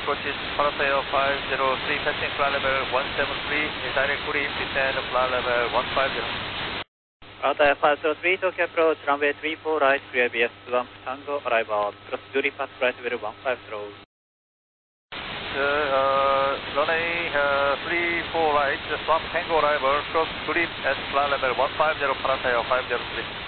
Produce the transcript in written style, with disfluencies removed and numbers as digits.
approach is Paratayo 503, passing flight level 173, direct green, descend flight level 150. Paratayo 503, Tokyo approach, runway 34 right, clear BS1, Tango arrival, cross duty path flight level 150. Runway 34 right, Swamp Tango arrival, cross green at flight level 150, Paratayo 503.